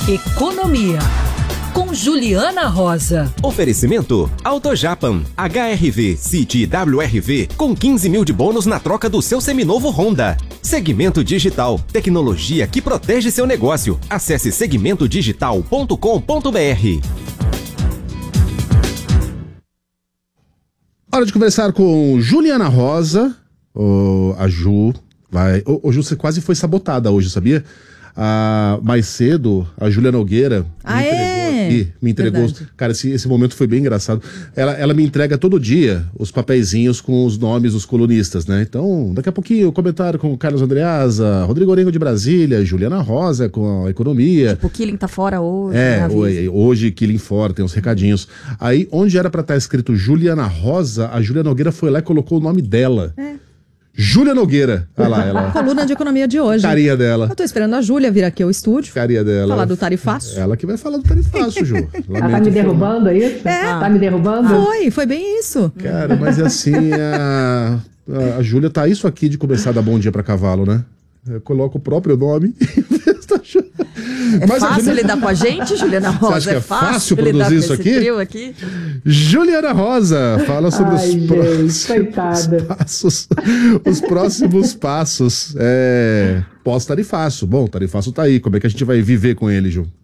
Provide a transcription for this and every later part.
Economia, com Juliana Rosa. Oferecimento AutoJapan, HRV, City WRV, com 15 mil de bônus na troca do seu seminovo Honda. Segmento Digital, tecnologia que protege seu negócio. Acesse segmentodigital.com.br. Hora de conversar com Juliana Rosa. A Ju vai... Ô, Ju, você quase foi sabotada hoje, sabia? Mais cedo, a Júlia Nogueira me entregou. Cara, esse momento foi bem engraçado. Ela me entrega todo dia os papeizinhos com os nomes dos colunistas, né? Então, daqui a pouquinho, o comentário com o Carlos Andreasa, Rodrigo Orengo de Brasília, Juliana Rosa com a economia. Tipo, o Killing tá fora hoje. Hoje Killing fora, tem uns recadinhos. Aí, onde era pra estar escrito Juliana Rosa, a Júlia Nogueira foi lá e colocou o nome dela. Júlia Nogueira. Olha lá, ela. Coluna de economia de hoje. Carinha dela. Eu tô esperando a Júlia vir aqui ao estúdio. Carinha dela. Falar do tarifaço. Ela que vai falar do tarifaço, Ju. Ela tá me derrubando, é isso? Tá me derrubando? Foi bem isso. Cara, mas é assim, a Júlia tá isso aqui de começar a dar bom dia pra cavalo, né? Coloca o próprio nome e mas fácil lidar com a gente, Juliana Rosa? Você acha que é fácil produzir isso aqui? Juliana Rosa, fala sobre os próximos passos pós-tarifaço. Bom, o tarifaço tá aí, como é que a gente vai viver com ele, Ju?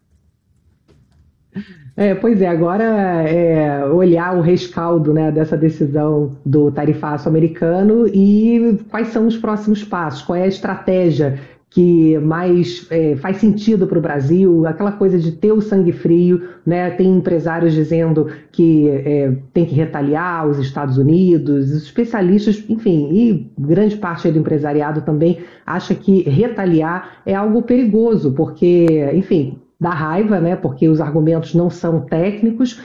Pois é, agora olhar o rescaldo, né, dessa decisão do tarifaço americano e quais são os próximos passos, qual é a estratégia que mais faz sentido para o Brasil, aquela coisa de ter o sangue frio, né? Tem empresários dizendo que tem que retaliar os Estados Unidos, os especialistas, enfim, e grande parte do empresariado também acha que retaliar é algo perigoso, porque, enfim, dá raiva, né? Porque os argumentos não são técnicos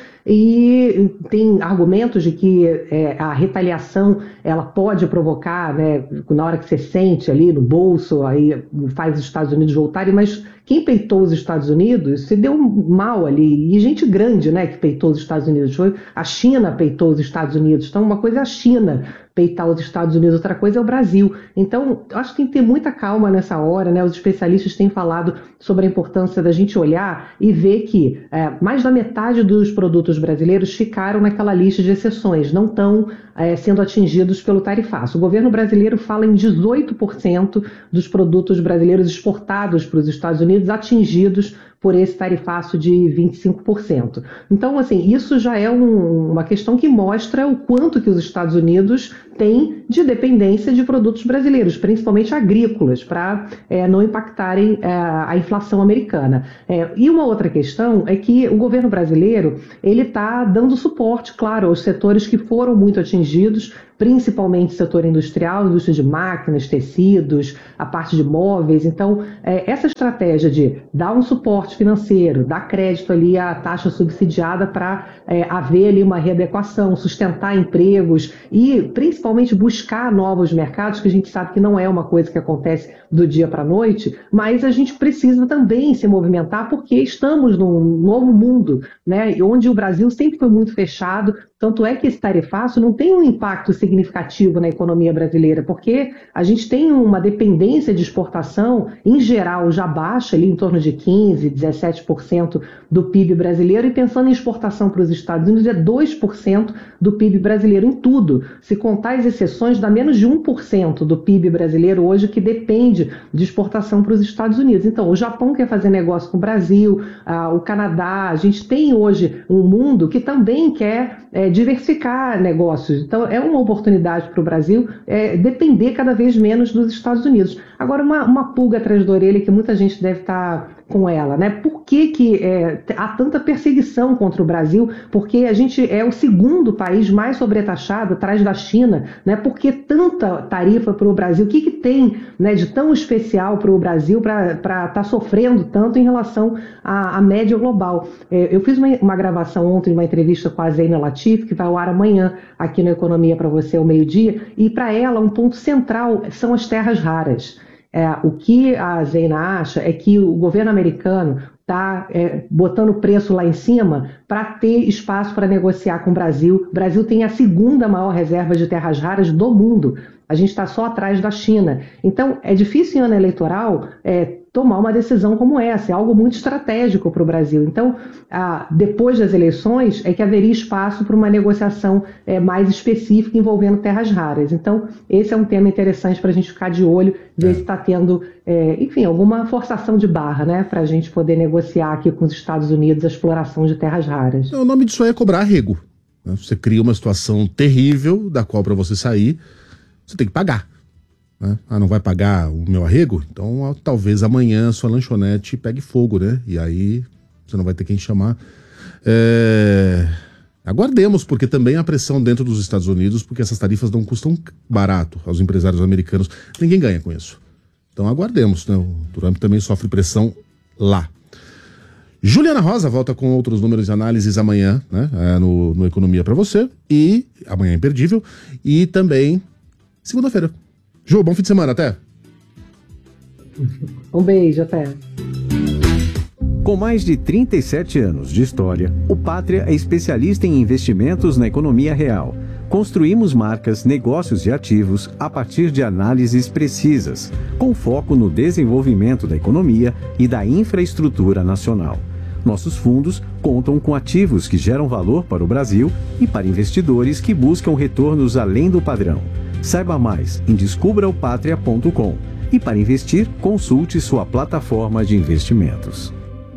e tem argumentos de que a retaliação ela pode provocar, né, na hora que você sente ali no bolso, aí faz os Estados Unidos voltarem, mas quem peitou os Estados Unidos se deu mal ali, e gente grande, né, que peitou os Estados Unidos, foi a China peitou os Estados Unidos, então uma coisa é a China peitar os Estados Unidos, outra coisa é o Brasil. Então, acho que tem que ter muita calma nessa hora, né? Os especialistas têm falado sobre a importância da gente olhar e ver que mais da metade dos produtos brasileiros ficaram naquela lista de exceções, não estão sendo atingidos pelo tarifaço. O governo brasileiro fala em 18% dos produtos brasileiros exportados para os Estados Unidos atingidos por esse tarifaço de 25%. Então, assim, isso já é uma questão que mostra o quanto que os Estados Unidos têm de dependência de produtos brasileiros, principalmente agrícolas, para não impactarem a inflação americana. E uma outra questão é que o governo brasileiro ele está dando suporte, claro, aos setores que foram muito atingidos, principalmente o setor industrial, indústria de máquinas, tecidos, a parte de móveis. Então, essa estratégia de dar um suporte financeiro, dar crédito ali à taxa subsidiada para haver ali uma readequação, sustentar empregos e, principalmente, buscar novos mercados, que a gente sabe que não é uma coisa que acontece do dia para a noite, mas a gente precisa também se movimentar porque estamos num novo mundo, né, onde o Brasil sempre foi muito fechado. Tanto é que esse tarifaço não tem um impacto significativo na economia brasileira, porque a gente tem uma dependência de exportação, em geral, já baixa, ali em torno de 15%, 17% do PIB brasileiro, e pensando em exportação para os Estados Unidos, é 2% do PIB brasileiro em tudo. Se contar as exceções, dá menos de 1% do PIB brasileiro hoje que depende de exportação para os Estados Unidos. Então, o Japão quer fazer negócio com o Brasil, o Canadá, a gente tem hoje um mundo que também quer diversificar negócios. Então, é uma oportunidade para o Brasil depender cada vez menos dos Estados Unidos. Agora, uma pulga atrás da orelha que muita gente deve estar com ela, né? Por que há tanta perseguição contra o Brasil? Porque a gente é o segundo país mais sobretaxado, atrás da China, né? Por que tanta tarifa para o Brasil? O que tem, né, de tão especial para o Brasil para estar sofrendo tanto em relação à média global? Eu fiz uma gravação ontem, uma entrevista com a Zeina Latif, que vai ao ar amanhã aqui no Economia para você ao meio-dia, e para ela um ponto central são as terras raras. O que a Zeina acha é que o governo americano está botando o preço lá em cima para ter espaço para negociar com o Brasil. O Brasil tem a segunda maior reserva de terras raras do mundo. a gente está só atrás da China. Então, é difícil em ano eleitoral tomar uma decisão como essa, é algo muito estratégico para o Brasil. Então, depois das eleições, é que haveria espaço para uma negociação mais específica envolvendo terras raras. Então, esse é um tema interessante para a gente ficar de olho, ver se está tendo, enfim, alguma forçação de barra, né, para a gente poder negociar aqui com os Estados Unidos a exploração de terras raras. O nome disso aí é cobrar arrego. Né? Você cria uma situação terrível, da qual para você sair, você tem que pagar. Né? Não vai pagar o meu arrego? Então talvez amanhã sua lanchonete pegue fogo, né? E aí você não vai ter quem chamar. Aguardemos, porque também há pressão dentro dos Estados Unidos, porque essas tarifas não custam barato aos empresários americanos. Ninguém ganha com isso. Então aguardemos, né? O Trump também sofre pressão lá. Juliana Rosa volta com outros números e análises amanhã, né? No Economia para você. E amanhã é imperdível. E também segunda-feira. Ju, bom fim de semana, até. Um beijo, até. Com mais de 37 anos de história, o Pátria é especialista em investimentos na economia real. Construímos marcas, negócios e ativos a partir de análises precisas, com foco no desenvolvimento da economia e da infraestrutura nacional. Nossos fundos contam com ativos que geram valor para o Brasil e para investidores que buscam retornos além do padrão. Saiba mais em descubraopatria.com e para investir, consulte sua plataforma de investimentos.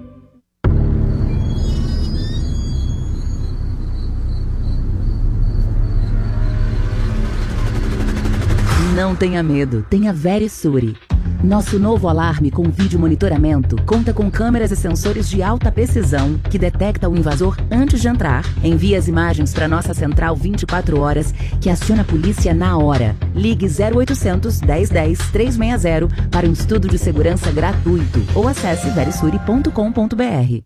Não tenha medo, tenha Verisure. Nosso novo alarme com vídeo monitoramento conta com câmeras e sensores de alta precisão que detecta o invasor antes de entrar, envia as imagens para nossa central 24 horas que aciona a polícia na hora. Ligue 0800 1010 360 para um estudo de segurança gratuito ou acesse verisure.com.br.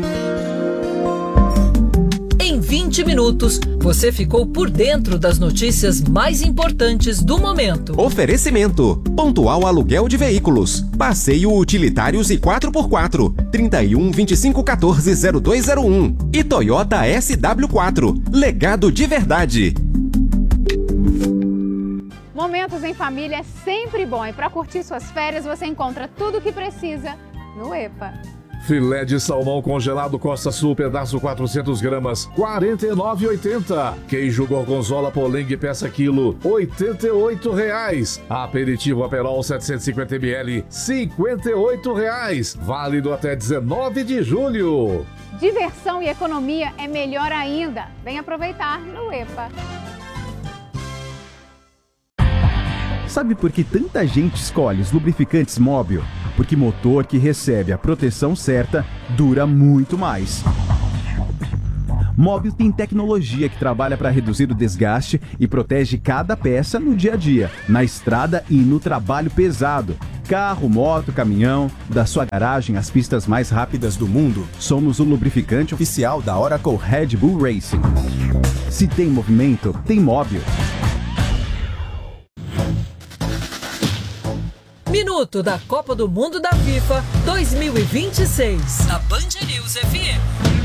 Em 20 minutos, você ficou por dentro das notícias mais importantes do momento. Oferecimento: Pontual Aluguel de Veículos, Passeio Utilitários e 4x4, 31 25 14 0201 e Toyota SW4, legado de verdade. Momentos em família é sempre bom e para curtir suas férias você encontra tudo o que precisa no EPA. Filé de salmão congelado Costa Sul, pedaço 400 gramas, R$ 49,80. Queijo gorgonzola Poleng, peça quilo, R$ 88,00. Aperitivo Aperol 750 ml, R$ 58,00. Válido até 19 de julho. Diversão e economia é melhor ainda. Vem aproveitar no EPA. Sabe por que tanta gente escolhe os lubrificantes Móbil? Porque motor que recebe a proteção certa dura muito mais. Móbil tem tecnologia que trabalha para reduzir o desgaste e protege cada peça no dia a dia, na estrada e no trabalho pesado. Carro, moto, caminhão, da sua garagem às pistas mais rápidas do mundo, somos o lubrificante oficial da Oracle Red Bull Racing. Se tem movimento, tem Móbil. Minuto da Copa do Mundo da FIFA 2026, na Band News FM.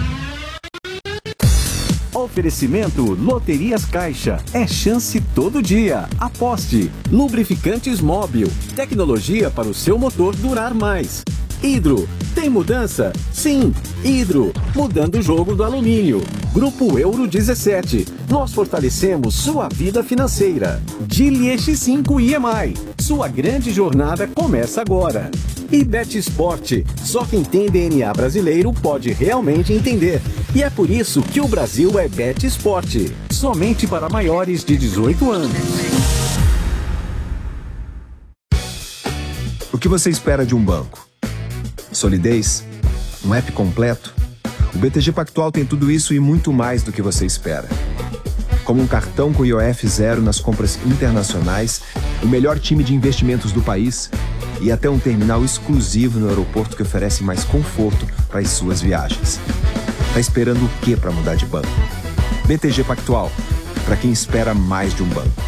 Oferecimento Loterias Caixa. É chance todo dia. Aposte. Lubrificantes Móbil. Tecnologia para o seu motor durar mais. Hidro. Tem mudança? Sim. Hidro. Mudando o jogo do alumínio. Grupo Euro 17. Nós fortalecemos sua vida financeira. Geely X5 EMI. Sua grande jornada começa agora. E Bet Sport. Só quem tem DNA brasileiro pode realmente entender. E é por isso que o Brasil é Bet Sport. Somente para maiores de 18 anos. O que você espera de um banco? Solidez? Um app completo? O BTG Pactual tem tudo isso e muito mais do que você espera. Como um cartão com IOF zero nas compras internacionais, o melhor time de investimentos do país e até um terminal exclusivo no aeroporto que oferece mais conforto para as suas viagens. Tá esperando o quê para mudar de banco? BTG Pactual, para quem espera mais de um banco.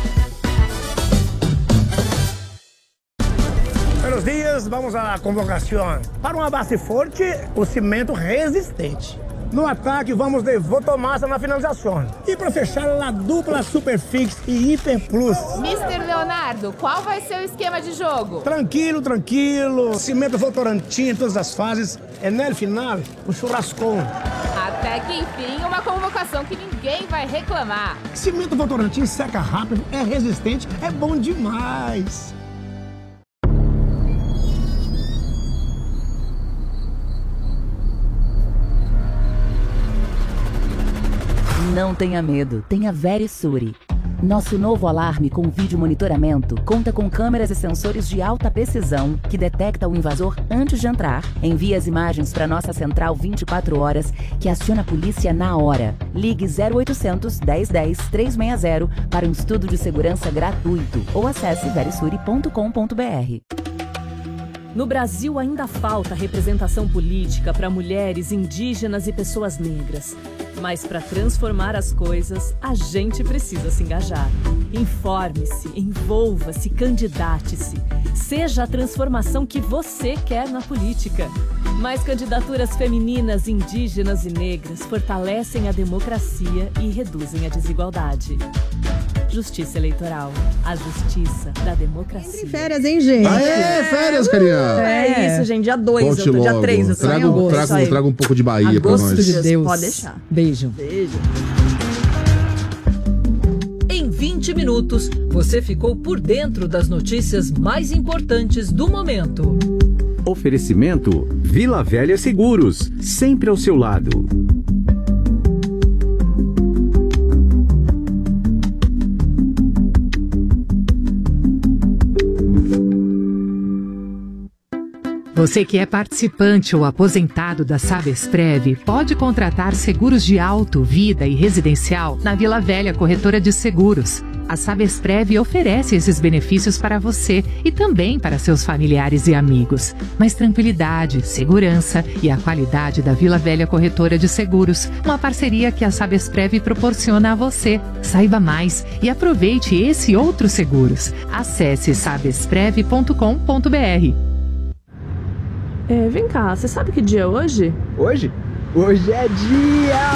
Buenos dias, vamos à convocação. Para uma base forte, o cimento resistente. No ataque, vamos de Votomassa na finalização. E para fechar, a dupla Superfix e Hiper Plus. Mr. Leonardo, qual vai ser o esquema de jogo? Tranquilo. Cimento Votorantim em todas as fases. É no final, o churrascão. Até que enfim, uma convocação que ninguém vai reclamar. Cimento Votorantim seca rápido, é resistente, é bom demais. Não tenha medo, tenha Verisure. Nosso novo alarme com vídeo monitoramento conta com câmeras e sensores de alta precisão que detecta o invasor antes de entrar, envia as imagens para nossa central 24 horas que aciona a polícia na hora. Ligue 0800 1010 360 para um estudo de segurança gratuito ou acesse verisure.com.br. No Brasil ainda falta representação política para mulheres, indígenas e pessoas negras. Mas para transformar as coisas, a gente precisa se engajar. Informe-se, envolva-se, candidate-se. Seja a transformação que você quer na política. Mais candidaturas femininas, indígenas e negras fortalecem a democracia e reduzem a desigualdade. Justiça Eleitoral. A justiça da democracia. Férias, hein, gente? Férias, carinha. É isso, gente. Dia 2, Volte dia logo. 3. Eu traga um pouco de Bahia pra Agosto nós. de Deus. Pode deixar. Beijo. Em 20 minutos, você ficou por dentro das notícias mais importantes do momento. Oferecimento Vila Velha Seguros, sempre ao seu lado. Você que é participante ou aposentado da Sabesprev pode contratar seguros de auto, vida e residencial na Vila Velha Corretora de Seguros. A Sabesprev oferece esses benefícios para você e também para seus familiares e amigos. Mas tranquilidade, segurança e a qualidade da Vila Velha Corretora de Seguros, uma parceria que a Sabesprev proporciona a você. Saiba mais e aproveite esse e outros seguros. Acesse sabesprev.com.br. Vem cá, você sabe que dia é hoje? Hoje? Hoje é dia